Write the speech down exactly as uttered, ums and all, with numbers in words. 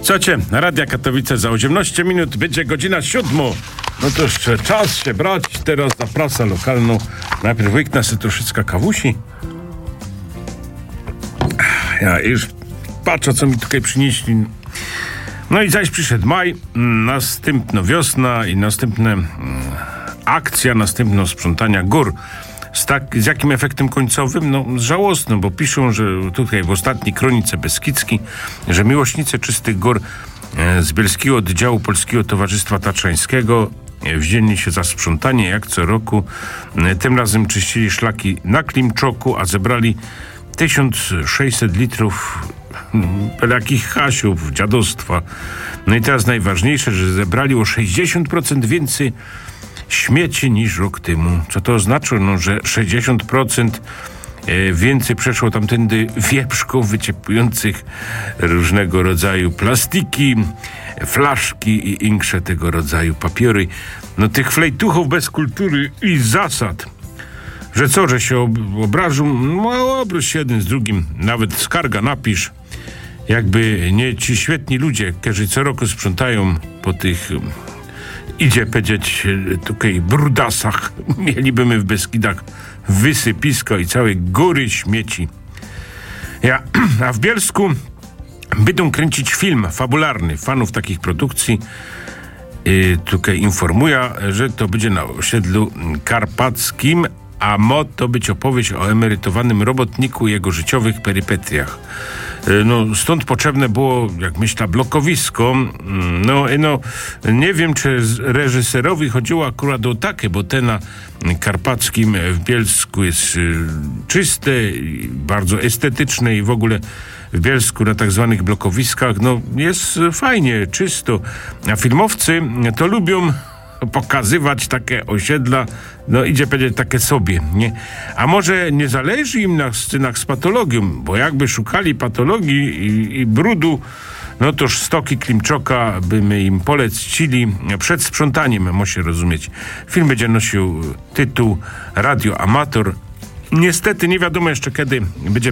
Słuchajcie, Radia Katowice za osiemnaście minut, będzie godzina siódma. No to jeszcze czas się brać teraz za prasę lokalną. Najpierw łyknę sobie troszeczkę kawusi. Ja już patrzę, co mi tutaj przynieśli. No i zaś przyszedł maj, następna wiosna i następna mm, akcja, następne sprzątania gór. Z, tak, z jakim efektem końcowym? No żałosnym, bo piszą, że tutaj w ostatniej kronice Beskidzkiej, że miłośnicy czystych gór e, z Bielskiego Oddziału Polskiego Towarzystwa Tatrzańskiego e, wzięli się za sprzątanie jak co roku. E, tym razem czyścili szlaki na Klimczoku, a zebrali tysiąc sześćset litrów jakich hasiów, dziadostwa. No i teraz najważniejsze, że zebrali o sześćdziesiąt procent więcej śmieci niż rok temu. Co to oznacza? No, że sześćdziesiąt procent więcej przeszło tamtędy wieprzków wyciepłujących różnego rodzaju plastiki, flaszki i insze tego rodzaju papiery. No tych flejtuchów bez kultury i zasad, że co, że się obrażą, no obróć się jeden z drugim, nawet skarga napisz, jakby nie ci świetni ludzie, którzy co roku sprzątają po tych, idzie powiedzieć, tutaj brudasach, mieliby my w Beskidach wysypisko i całe góry śmieci. Ja, a w Bielsku będą kręcić film fabularny fanów takich produkcji. Yy, tutaj informuję, że to będzie na osiedlu karpackim, a ma to być opowieść o emerytowanym robotniku i jego życiowych perypetiach. No, stąd potrzebne było, jak myślę, blokowisko. No, no, nie wiem, czy reżyserowi chodziło akurat o takie, bo te na Karpackim w Bielsku jest czyste, bardzo estetyczne i w ogóle w Bielsku na tak zwanych blokowiskach, no, jest fajnie, czysto. A filmowcy to lubią pokazywać takie osiedla, no idzie powiedzieć takie sobie, nie? A może nie zależy im na scenach z patologią, bo jakby szukali patologii i, i brudu, no toż stoki Klimczoka by my im polecili przed sprzątaniem, musi rozumieć. Film będzie nosił tytuł Radio Amator. Niestety nie wiadomo jeszcze, kiedy będzie